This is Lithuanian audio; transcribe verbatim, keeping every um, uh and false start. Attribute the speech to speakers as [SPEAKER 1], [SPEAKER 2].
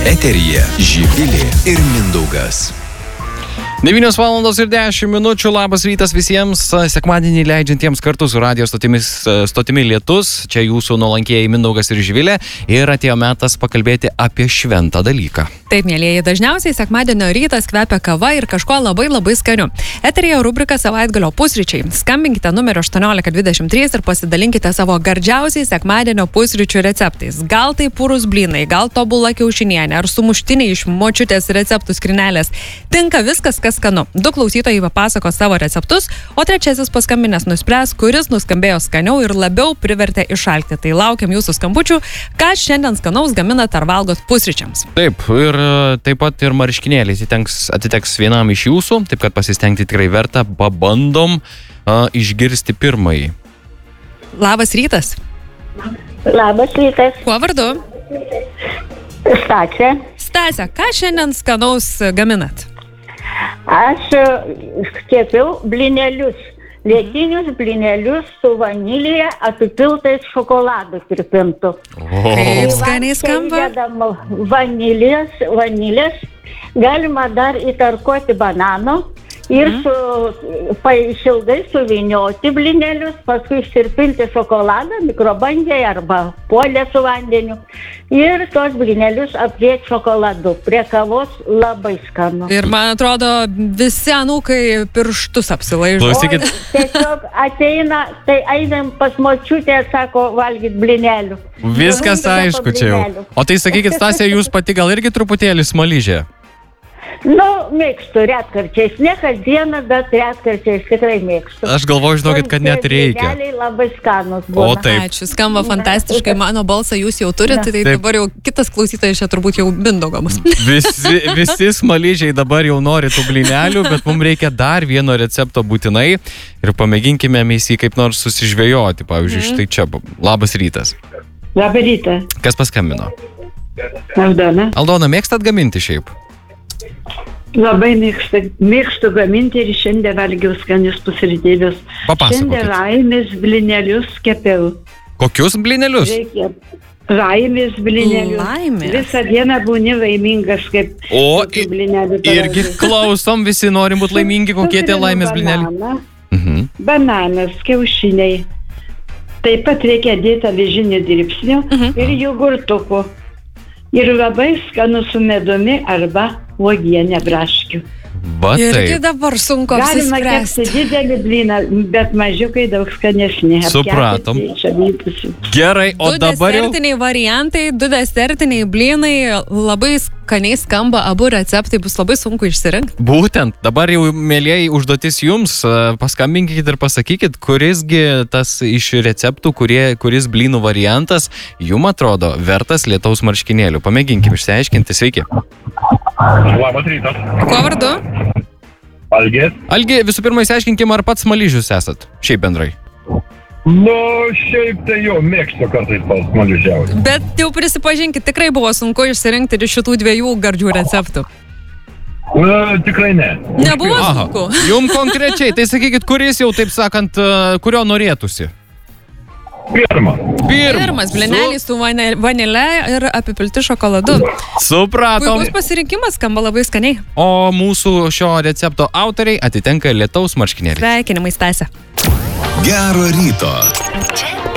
[SPEAKER 1] Eteryje Živilė ir Mindaugas.
[SPEAKER 2] devynios valandos ir dešimt minučių. Labas rytas visiems sekmadienį leidžiantiems kartu su radijo stotimis, stotimi Lietus. Čia jūsų nuolankieji Mindaugas ir Živilė. Ir atėjo metas pakalbėti apie šventą dalyką.
[SPEAKER 3] Taip, mėlyjeji, dažniausiai sekmadienio rytas kvepia kava ir kažko labai labai skaniu. Eteryje rubrika Savaitgalio pusryčiai. Skambinkite numeriu aštuoniolika dvidešimt trys ir pasidalinkite savo gardžiausiais sekmadienio pusryčių receptais. Gal tai purūs blynai, gal tobula kiaušinienė ar sumuštiniai iš močiutės receptų skrinelės. Tinka viskas, kas skanu. Du klausytojai papasako savo receptus, o trečiasis paskambinęs nuspręs, kuris nuskambėjo skaniau ir labiau privertė išalkti. Tai laukiam jūsų skambučių, ką šiandien skanaus gaminat ar valgot pusryčiams.
[SPEAKER 2] Taip, ir taip pat ir marškinėliai atiteks, atiteks vienam iš jūsų, taip kad pasistengti tikrai verta, pabandom uh, išgirsti pirmąjį.
[SPEAKER 3] Labas rytas.
[SPEAKER 4] Labas rytas.
[SPEAKER 3] Kuo vardu?
[SPEAKER 4] Stasė.
[SPEAKER 3] Stasė, ką šiandien skanaus gaminat?
[SPEAKER 4] Aš kepiau blynelius, lietinius blynelius su vanilėje apipiltais šokoladu tirpintų.
[SPEAKER 3] Kaip skaniai skamba.
[SPEAKER 4] Vanilės, vanilės, galima dar įtarkuoti banano ir su, pailgai suvinioti blynelius, paskui ištirpinti šokoladą mikrobangėje arba puolę su vandeniu ir tos blynelius aplieti šokoladu. Prie kavos labai skanu.
[SPEAKER 3] Ir man atrodo, visi anūkai pirštus apsilaižo.
[SPEAKER 2] Klausykit.
[SPEAKER 4] O tiesiog ateina, tai einam pas močiutę, sako, valgyt blynelių.
[SPEAKER 2] Viskas aišku čia jau. O tai sakykit, Stasė, jūs pati gal irgi truputėlį smaližė?
[SPEAKER 4] Nu, mėgstu retkarčiais, ne kasdieną, bet retkarčiais tikrai mėgstu.
[SPEAKER 2] Aš galvoju, žinokit, kad net reikia.
[SPEAKER 4] Blyneliai labai skanus būna.
[SPEAKER 2] O taip.
[SPEAKER 3] Ačiū, skamba fantastiškai, mano balsą jūs jau turite, tai
[SPEAKER 2] Taip.
[SPEAKER 3] dabar jau kitas klausytojas čia turbūt jau Mindaugas.
[SPEAKER 2] Visi, visi smaližiai dabar jau nori tų blynelių, bet mums reikia dar vieno recepto būtinai ir pamėginkime mes jį kaip nors susižvejoti. Pavyzdžiui, štai čia. Labas rytas.
[SPEAKER 5] Labą rytą.
[SPEAKER 2] Kas paskambino?
[SPEAKER 5] Aldona.
[SPEAKER 2] Aldona, mėgstat gaminti šiaip?
[SPEAKER 5] Labai mėgstu, mėgstu gaminti ir šiandien valgiau skanius pusrytėlius.
[SPEAKER 2] Papasakokit.
[SPEAKER 5] Šiandien raimės blynelius kepiau.
[SPEAKER 2] Kokius blynelius?
[SPEAKER 5] Reikia raimės blynelius.
[SPEAKER 3] Laimės.
[SPEAKER 5] Visą dieną būni laimingas, kaip
[SPEAKER 2] O,
[SPEAKER 5] tokių blynelių
[SPEAKER 2] irgi
[SPEAKER 5] pavalgai.
[SPEAKER 2] klausom, visi norim būti laimingi, kokie tie laimės blyneliai.
[SPEAKER 5] Bananą,
[SPEAKER 2] Mhm.
[SPEAKER 5] bananas, kiaušiniai. Taip pat reikia dėti avižinių dribsnių ir jogurtukų. Ir labai skanu su medumi arba uogienė braškių.
[SPEAKER 2] Va
[SPEAKER 3] Irgi
[SPEAKER 2] taip.
[SPEAKER 3] dabar sunku
[SPEAKER 5] Galima kepti
[SPEAKER 3] apsispręsti.
[SPEAKER 5] didelį blyną, bet mažiukai daug skanesni.
[SPEAKER 2] Supratom. Gerai, o
[SPEAKER 3] Du
[SPEAKER 2] dabar jau...
[SPEAKER 3] desertiniai variantai, du desertiniai blynai, labai skaniai skamba, abu receptai, bus labai sunku išsirinkti.
[SPEAKER 2] Būtent, dabar jau, mėlyjei, užduotis jums, e, paskambinkit ir pasakykit, kurisgi tas iš receptų, kurie, kuris blynų variantas jum atrodo vertas lietaus marškinėlių. Pamėginkim išsiaiškinti, sveiki.
[SPEAKER 6] Labas rytas.
[SPEAKER 3] Kuo vardu?
[SPEAKER 6] Algis.
[SPEAKER 2] Algi, visų pirma, išsiaiškinkim, ar pats smaližius esat, šiaip bendrai.
[SPEAKER 6] Nu, šiaip tai jau mėgstu kartais pasmaližiauti.
[SPEAKER 3] Bet jau prisipažinkit, tikrai buvo sunku išsirinkti iš šitų dviejų gardžių receptų.
[SPEAKER 6] Nu, tikrai ne.
[SPEAKER 3] Nebuvo
[SPEAKER 2] Aha,
[SPEAKER 3] sunku.
[SPEAKER 2] jum konkrečiai, tai sakykit, kuris jau, taip sakant, e, kurio norėtųsi?
[SPEAKER 6] Pirma.
[SPEAKER 2] Pirmas.
[SPEAKER 3] Pirmas blyneliai su vane- vanile ir apipilti šokoladu.
[SPEAKER 2] Supratom.
[SPEAKER 3] Puikus pasirinkimas, skamba labai skaniai.
[SPEAKER 2] O mūsų šio recepto autoriai atitenka lietaus marškinėliai.
[SPEAKER 3] Sveikinimai, Stasė.
[SPEAKER 1] Gero ryto.
[SPEAKER 7] Čia